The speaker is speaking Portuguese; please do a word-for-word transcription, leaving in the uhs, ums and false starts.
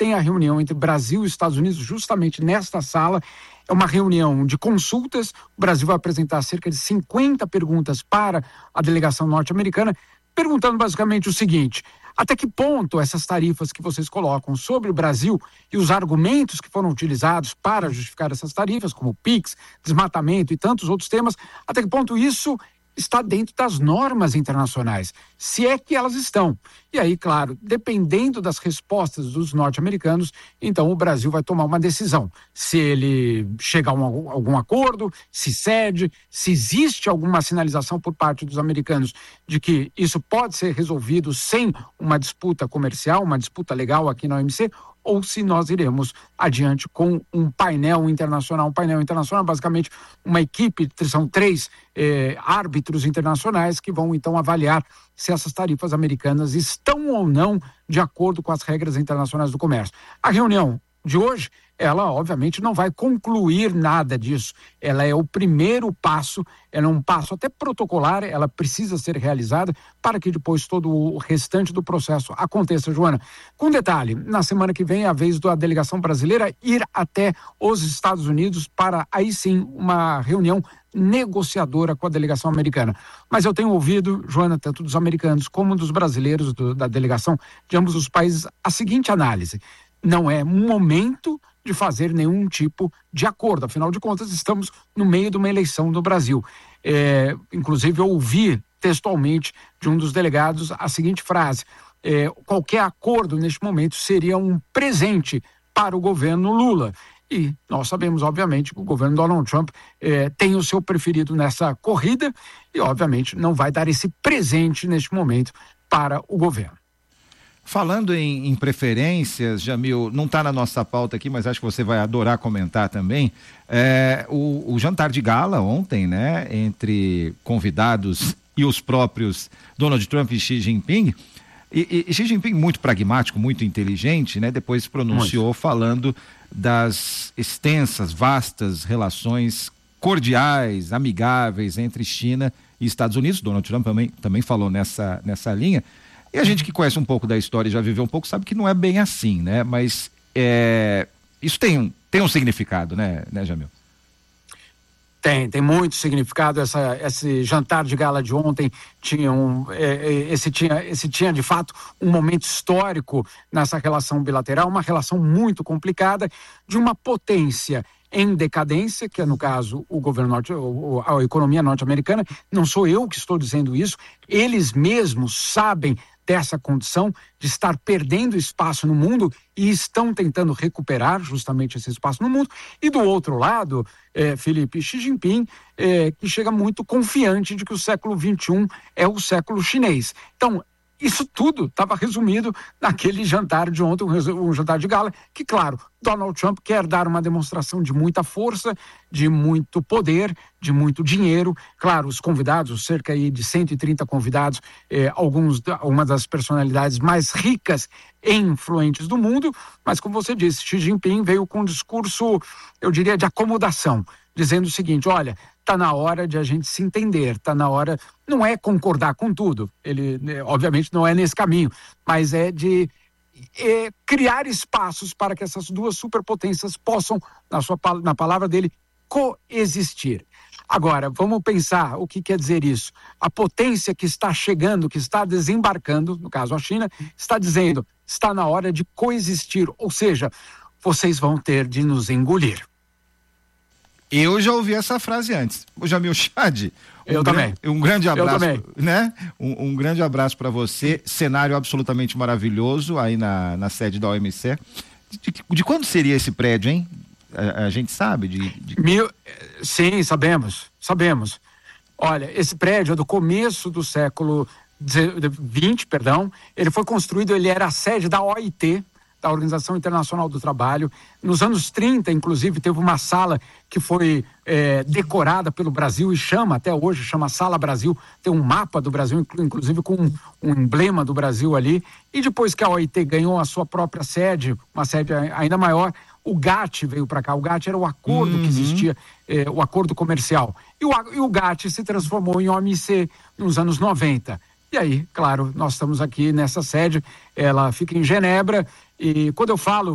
tem a reunião entre Brasil e Estados Unidos justamente nesta sala. É uma reunião de consultas. O Brasil vai apresentar cerca de cinquenta perguntas para a delegação norte-americana, perguntando basicamente o seguinte: até que ponto essas tarifas que vocês colocam sobre o Brasil e os argumentos que foram utilizados para justificar essas tarifas, como o PIX, desmatamento e tantos outros temas, até que ponto isso está dentro das normas internacionais, se é que elas estão. E aí, claro, dependendo das respostas dos norte-americanos, então o Brasil vai tomar uma decisão. Se ele chega a um, algum acordo, se cede, se existe alguma sinalização por parte dos americanos de que isso pode ser resolvido sem uma disputa comercial, uma disputa legal aqui na O M C, ou se nós iremos adiante com um painel internacional. Um painel internacional, basicamente, uma equipe, são três eh, árbitros internacionais que vão, então, avaliar se essas tarifas americanas estão ou não de acordo com as regras internacionais do comércio. A reunião de hoje, ela, obviamente, não vai concluir nada disso. Ela é o primeiro passo, ela é um passo até protocolar, ela precisa ser realizada para que depois todo o restante do processo aconteça, Joana. Com detalhe, na semana que vem é a vez da delegação brasileira ir até os Estados Unidos para, aí sim, uma reunião negociadora com a delegação americana. Mas eu tenho ouvido, Joana, tanto dos americanos como dos brasileiros do, da delegação de ambos os países, a seguinte análise: não é momento de fazer nenhum tipo de acordo. Afinal de contas, estamos no meio de uma eleição no Brasil. É, inclusive, eu ouvi textualmente de um dos delegados a seguinte frase: é, qualquer acordo neste momento seria um presente para o governo Lula. E nós sabemos, obviamente, que o governo Donald Trump eh, tem o seu preferido nessa corrida e, obviamente, não vai dar esse presente neste momento para o governo. Falando em, em preferências, Jamil, não está na nossa pauta aqui, mas acho que você vai adorar comentar também. É, o, o jantar de gala ontem, né, entre convidados e os próprios Donald Trump e Xi Jinping. E, e Xi Jinping, muito pragmático, muito inteligente, né, depois se pronunciou muito. Falando das extensas, vastas relações cordiais, amigáveis entre China e Estados Unidos. Donald Trump também, também falou nessa, nessa linha. E a gente que conhece um pouco da história e já viveu um pouco sabe que não é bem assim, né? Mas é, isso tem um, tem um significado, né, né, Jamil? Tem, tem muito significado. Essa, esse jantar de gala de ontem tinha um, é, esse, tinha, esse tinha de fato um momento histórico nessa relação bilateral, uma relação muito complicada de uma potência em decadência, que é no caso o governo norte, a economia norte-americana. Não sou eu que estou dizendo isso, eles mesmos sabem dessa condição de estar perdendo espaço no mundo e estão tentando recuperar justamente esse espaço no mundo. E do outro lado, eh, Felipe, Xi Jinping, eh, que chega muito confiante de que o século vinte e um é o século chinês. Então, isso tudo estava resumido naquele jantar de ontem, um, um jantar de gala, que, claro, Donald Trump quer dar uma demonstração de muita força, de muito poder, de muito dinheiro. Claro, os convidados, cerca aí de cento e trinta convidados, eh, alguns, uma das personalidades mais ricas e influentes do mundo, mas como você disse, Xi Jinping veio com um discurso, eu diria, de acomodação, dizendo o seguinte: olha, está na hora de a gente se entender, está na hora, não é concordar com tudo, ele obviamente não é nesse caminho, mas é de é, criar espaços para que essas duas superpotências possam, na, sua, na palavra dele, coexistir. Agora, vamos pensar o que quer dizer isso. A potência que está chegando, que está desembarcando, no caso a China, está dizendo, está na hora de coexistir, ou seja, vocês vão ter de nos engolir. Eu já ouvi essa frase antes. O Jamil Chad, um eu gran, também. Um grande abraço, eu também. né? Um, um grande abraço para você. Cenário absolutamente maravilhoso aí na, na sede da O M C. De, de, de quando seria esse prédio, hein? A, a gente sabe? De, de... Mil, sim, sabemos, sabemos. Olha, esse prédio é do começo do século vinte, perdão. Ele foi construído, ele era a sede da O I T, da Organização Internacional do Trabalho. Nos anos trinta, inclusive, teve uma sala que foi é, decorada pelo Brasil e chama, até hoje, chama Sala Brasil. Tem um mapa do Brasil, inclusive com um, um emblema do Brasil ali. E depois que a O I T ganhou a sua própria sede, uma sede ainda maior, o GATT veio para cá. O GATT era o acordo uhum. que existia, é, o acordo comercial. E o, e o GATT se transformou em O M C nos anos noventa. E aí, claro, nós estamos aqui nessa sede, ela fica em Genebra, e quando eu falo